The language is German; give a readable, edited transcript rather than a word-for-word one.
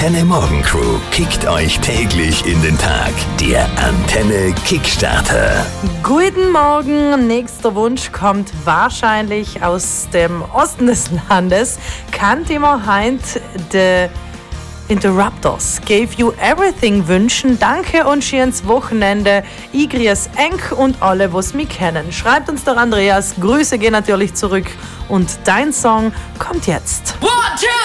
Antenne Morgen Crew kickt euch täglich in den Tag. Der Antenne Kickstarter. Guten Morgen. Nächster Wunsch kommt wahrscheinlich aus dem Osten des Landes. Kann immer heint de Interrupters Gave You Everything wünschen. Danke und schönes Wochenende. Ich grüße Enk und alle, was mich kennen. Schreibt uns der Andreas. Grüße gehen natürlich zurück. Und dein Song kommt jetzt.